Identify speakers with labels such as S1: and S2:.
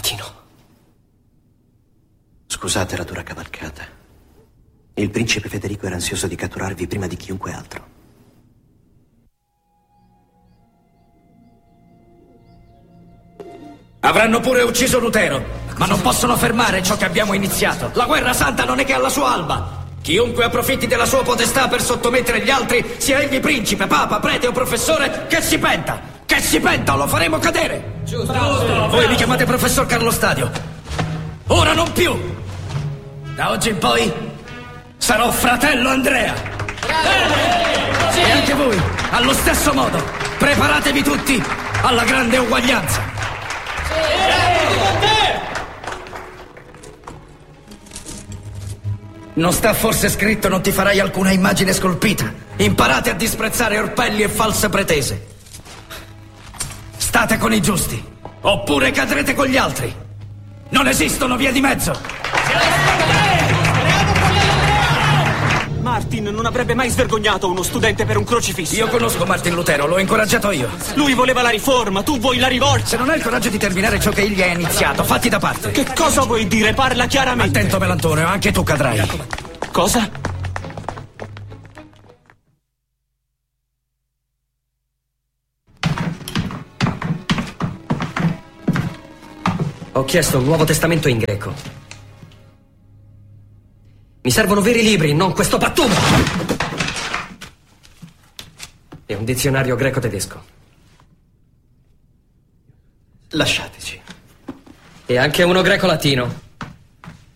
S1: Martino.
S2: Scusate la dura cavalcata. Il principe Federico era ansioso di catturarvi prima di chiunque altro.
S3: Avranno pure ucciso Lutero, ma non possono fermare ciò che abbiamo iniziato. La guerra santa non è che alla sua alba. Chiunque approfitti della sua potestà per sottomettere gli altri, sia egli principe, papa, prete o professore, che si penta! Che si penta o lo faremo cadere! Giusto! Voi mi chiamate professor Carlo Stadio. Ora non più! Da oggi in poi sarò fratello Andrea! E anche voi, allo stesso modo, preparatevi tutti alla grande uguaglianza! Non sta forse scritto non ti farai alcuna immagine scolpita? Imparate a disprezzare orpelli e false pretese. State con i giusti, oppure cadrete con gli altri. Non esistono vie di mezzo.
S4: Martin non avrebbe mai svergognato uno studente per un crocifisso.
S3: Io conosco Martin Lutero, l'ho incoraggiato io.
S4: Lui voleva la riforma, tu vuoi la rivolta.
S3: Se non hai il coraggio di terminare ciò che egli ha iniziato, fatti da parte.
S4: Che cosa vuoi dire? Parla chiaramente.
S3: Attento, Melantonio, anche tu cadrai.
S4: Cosa?
S1: Ho chiesto un Nuovo Testamento in greco. Mi servono veri libri, non questo pattume! E un dizionario greco-tedesco.
S2: Lasciateci.
S1: E anche uno greco-latino.